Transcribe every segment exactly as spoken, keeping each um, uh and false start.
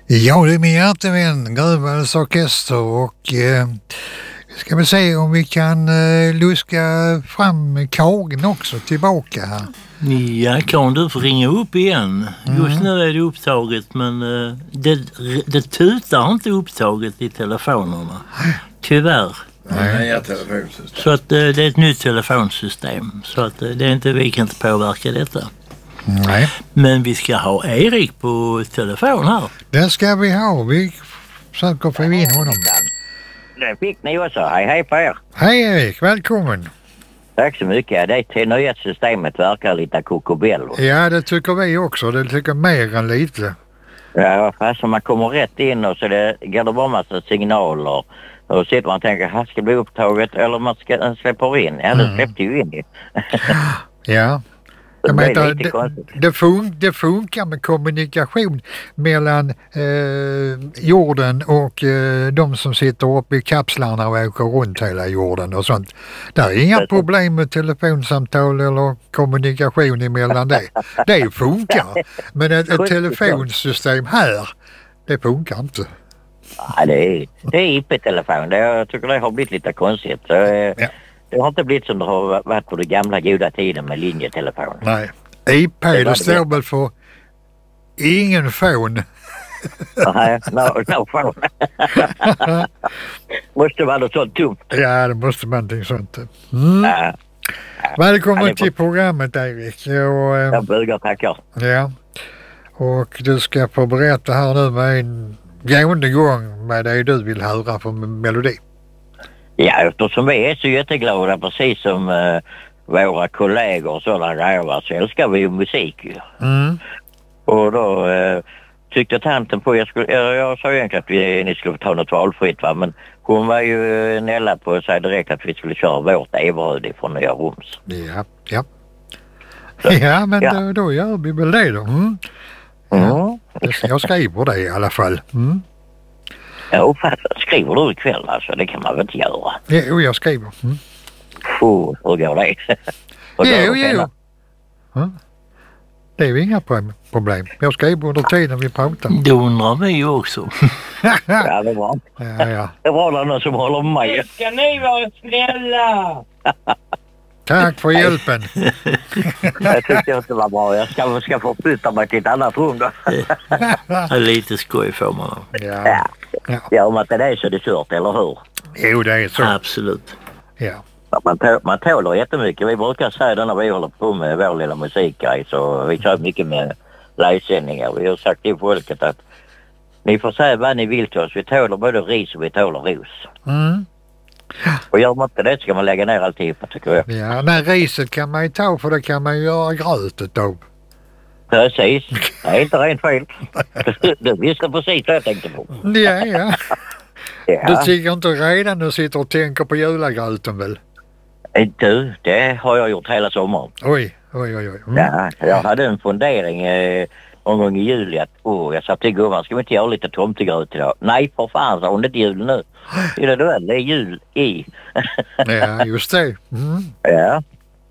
Ja, det är min hjärtevän Grövals orkester och eh, ska vi se om vi kan eh, luska fram Kagen också tillbaka här. Ja, kan du få ringa upp igen? Mm. Just nu är det upptaget, men eh, det, det tutar inte upptaget i telefonerna. Tyvärr. Nej. Ja, telefonsystem. Så att eh, det är ett nytt telefonsystem. Så att eh, det är inte, vi kan inte påverka detta. Nej. Men vi ska ha Erik på telefon här. Det ska vi ha. Vi försöker få in honom. Det fick ni också. Hej, hej på er. Hej Erik, välkommen. Tack så mycket. Det till nya systemet verkar lite kokobello. Ja, det tycker vi också. Det tycker mer än lite. Ja, fast om man kommer rätt in och så det går det bara massa signaler. Och sitter man och tänker, här ska bli upptaget eller man ska en släpper in. Ja, det Mm. släppte ju in. Ja. Det Jag blir menar, lite det, konstigt. det, fun- det funkar med kommunikation mellan eh, jorden och eh, de som sitter uppe i kapslarna och åker runt hela jorden och sånt. Det är inga problem med telefonsamtal eller kommunikation emellan det. Det funkar. Men ett, ett telefonsystem här, det funkar inte. Ja, det är, det är I P-telefon. Det, jag tycker det har blivit lite konstigt. Så, eh, Ja. Det har inte blivit som det har varit på den gamla goda tiden med linjetelefon. Nej. I P, Det var det det. står väl för ingen fon. Nej, no, no phone. Måste vara något sånt dumt. Ja, det måste vara någonting sånt. Mm. Ja, Välkommen Ja, det får- till programmet Erik. Och, eh, jag bugar tackar. ja. Och du ska få berätta här nu med en gående gång med det du vill höra för melodi. Ja, eftersom vi är så jätteglada precis som uh, våra kollegor och sådana grejer så älskar vi ju musik ju. Mm. Och då uh, tyckte tanten på, jag, skulle, jag, jag sa egentligen att vi, ni skulle ta något valfritt va, men hon var ju uh, nälla på att säga direkt att vi skulle köra vårt Everöd ifrån Nya Roms. Ja, ja. Ja, men Ja. Då, då gör vi väl det då. Mm. Mm. Det- Jag skriver det i alla fall. Mm. Ja, fast skriver du ikväll alltså, det kan man väl inte göra. Jo, jag skriver. Mm. Puh, hur går det? Och då- Jo, jo. Mm. Det är ju inga pro- problem. Jag skriver under tiden vi pratar. Det undrar vi också. Ja, det är bra. Ja, ja. Det var det någon som håller med mig. Ska ni vara snälla? Tack för hjälpen. Jag tyckte inte det var bra. Jag ska, ska få flytta mig till ett annat rum då. Ja, lite skoj får man. Ja. Ja. Ja, om att det är så det är kört, eller hur? Jo, det är så. Absolut. Ja. Man, tå, man tåler jättemycket. Vi brukar säga det när vi håller på med vår lilla musikgrej. Så vi kör mycket med livesändningar. Vi har sagt till folket att ni får säga vad ni vill till oss. Vi tåler både ris och vi tåler ros. Mm. Och gör man inte det ska man lägga ner alltihop, tycker jag. Ja, nej, riset kan man ju ta för det kan man ju göra grötet av. Precis. Det är inte rent fel. Du visste precis vad jag tänkte på. Ja, ja. Du Ja. tycker inte redan du sitter och tänker på julagröten väl? Du, det har jag gjort hela sommaren. Oj, oj, oj, oj. Mm. Ja, jag hade en fundering eh, någon gång i juli att oh, jag sa till gumman, ska vi inte göra lite tomtegröt idag? Nej, för fan, sa hon, det är inte jul nu. Det är det, det är jul i. Ja, just det. Mm. Ja,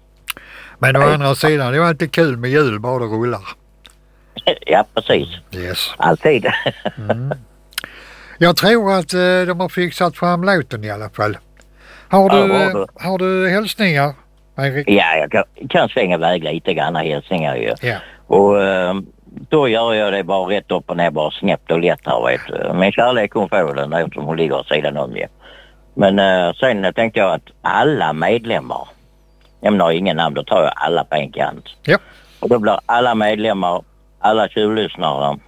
Men å andra sidan, det är alltid kul med jul, bara det rullar. ja, precis. Yes. Alltid. Mm. Jag tror att eh, de har fixat fram låten i alla fall. Har du, Ja, har eh, du. har du hälsningar, Erik? Ja, jag kan, kan svänga iväg lite grann hälsningar ju. Ja. Och eh, då gör jag det bara rätt upp och ner, bara snäppt och lätt här, vet du. Min kärlek hon får den eftersom hon ligger åt sidan om ju. Men eh, sen tänkte jag att alla medlemmar, jag menar ingen namn, då tar jag alla på en kant. Ja. Och då blir alla medlemmar, alla tjuvlyssnare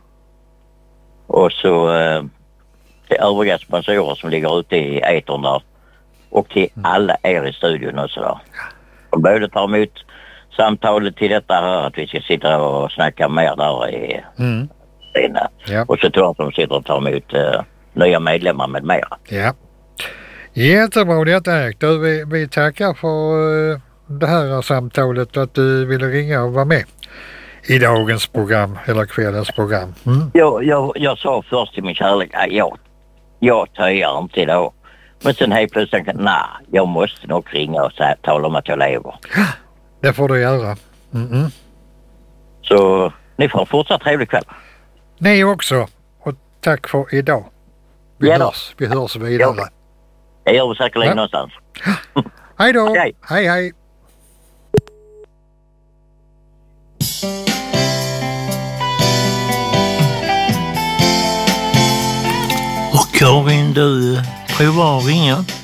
och så eh, till övriga sponsorer som ligger ute i etern där och till alla er i studion och sådär. Och både tar emot samtalet till detta här att vi ska sitta och snacka mer där i Mm. inne. Ja. Och så tror jag att de sitter och tar emot eh, nya medlemmar med mera. Ja. Jättebra detta, Erik. Du, vi, vi tackar för eh, det här samtalet att du ville ringa och vara med i dagens program, eller kvällens program. Mm. Jag, jag, jag sa först till min kärlek att jag, jag töjar inte idag. Men sen helt plötsligt tänkte jag, nej, jag måste nog ringa och säga, tala om att jag lever. Det får du göra. Mm-mm. Så ni får en fortsatt trevlig kväll. Ni också. Och tack för idag. Vi, Ja då. hörs, vi hörs vidare. Ja. Det gör vi säkerligen Ja. någonstans. Hej då. Okej. Hej hej. Och Karin, du provar att ringa.